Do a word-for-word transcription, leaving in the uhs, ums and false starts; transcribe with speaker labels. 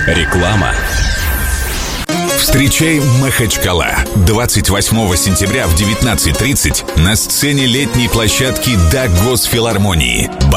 Speaker 1: Реклама. Встречай Махачкала. двадцать восьмого сентября в девятнадцать тридцать на сцене летней площадки Дагвосфилармонии.